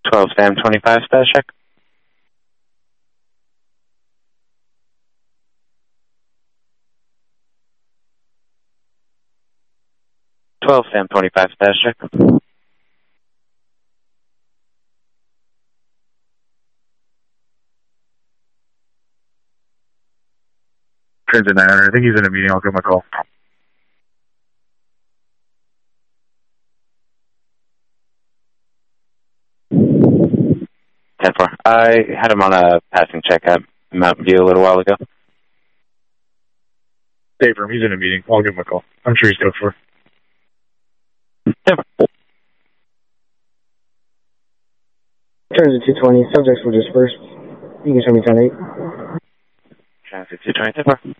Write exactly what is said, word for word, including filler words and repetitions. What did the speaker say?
twelve Sam twenty-five, status check. twelve Sam twenty-five, status check. Transit nine hundred, I think he's in a meeting, I'll give him a call. ten four. I had him on a passing check at Mountain View a little while ago. Stay for him, he's in a meeting, I'll give him a call. I'm sure he's good for. ten four. Transit two twenty, subjects were dispersed. You can show me ten eight. Transit two twenty, ten four.